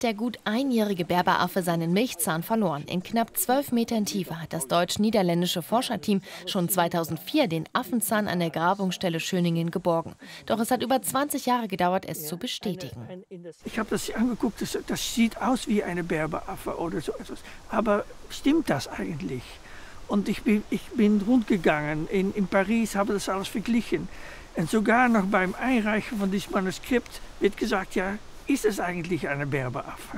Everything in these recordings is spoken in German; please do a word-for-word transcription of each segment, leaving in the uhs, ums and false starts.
Der gut einjährige Berberaffe seinen Milchzahn verloren. In knapp zwölf Metern Tiefe hat das deutsch-niederländische Forscherteam schon zweitausendvier den Affenzahn an der Grabungsstelle Schöningen geborgen. Doch es hat über zwanzig Jahre gedauert, es zu bestätigen. Ich habe das angeguckt, das, das sieht aus wie eine Berberaffe oder so etwas. Aber stimmt das eigentlich? Und ich bin, ich bin rundgegangen in, in Paris, habe das alles verglichen. Und sogar noch beim Einreichen von diesem Manuskript wird gesagt, ja, ist es eigentlich eine Berberaffe?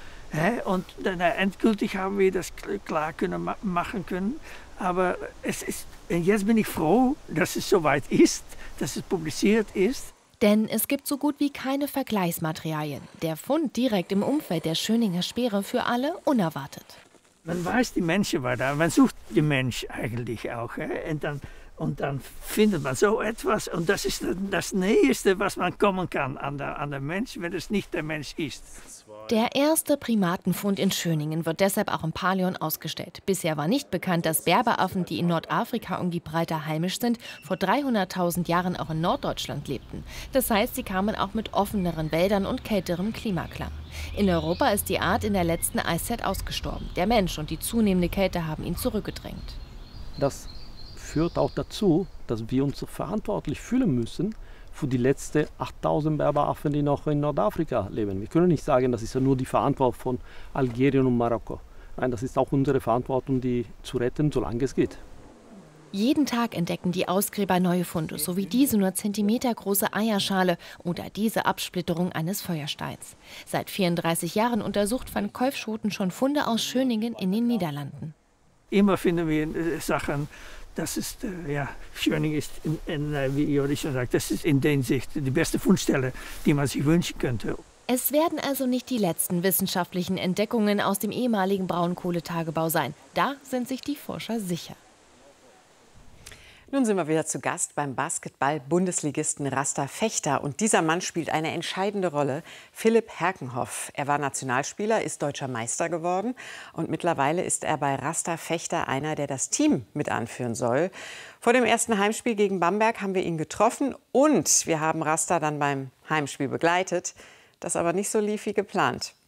Und dann, endgültig haben wir das klar können, machen können. Aber es ist, jetzt bin ich froh, dass es soweit ist, dass es publiziert ist. Denn es gibt so gut wie keine Vergleichsmaterialien. Der Fund direkt im Umfeld der Schöninger Speere für alle unerwartet. Man weiß, die Menschen waren da, man sucht den Mensch eigentlich auch. Und dann, und dann findet man so etwas und das ist das Nächste, was man kommen kann an der, an der Mensch, wenn es nicht der Mensch ist. Der erste Primatenfund in Schöningen wird deshalb auch im Paleon ausgestellt. Bisher war nicht bekannt, dass Berberaffen, die in Nordafrika und Gibraltar heimisch sind, vor dreihunderttausend Jahren auch in Norddeutschland lebten. Das heißt, sie kamen auch mit offeneren Wäldern und kälterem Klima klar. In Europa ist die Art in der letzten Eiszeit ausgestorben. Der Mensch und die zunehmende Kälte haben ihn zurückgedrängt. Das führt auch dazu, dass wir uns verantwortlich fühlen müssen für die letzten achttausend Berberaffen, die noch in Nordafrika leben. Wir können nicht sagen, das ist ja nur die Verantwortung von Algerien und Marokko. Nein, das ist auch unsere Verantwortung, die zu retten, solange es geht. Jeden Tag entdecken die Ausgräber neue Funde, so wie diese nur zentimetergroße Eierschale oder diese Absplitterung eines Feuersteins. Seit vierunddreißig Jahren untersucht Van Kolfschoten schon Funde aus Schöningen in den Niederlanden. Immer finden wir Sachen. Das ist, ja, Schöningen ist, in, in, wie Jodi schon sagt, das ist in der Hinsicht die beste Fundstelle, die man sich wünschen könnte. Es werden also nicht die letzten wissenschaftlichen Entdeckungen aus dem ehemaligen Braunkohletagebau sein. Da sind sich die Forscher sicher. Nun sind wir wieder zu Gast beim Basketball-Bundesligisten Rasta Vechta. Und dieser Mann spielt eine entscheidende Rolle. Philipp Herkenhoff. Er war Nationalspieler, ist deutscher Meister geworden. Und mittlerweile ist er bei Rasta Vechta einer, der das Team mit anführen soll. Vor dem ersten Heimspiel gegen Bamberg haben wir ihn getroffen. Und wir haben Rasta dann beim Heimspiel begleitet. Das aber nicht so lief wie geplant.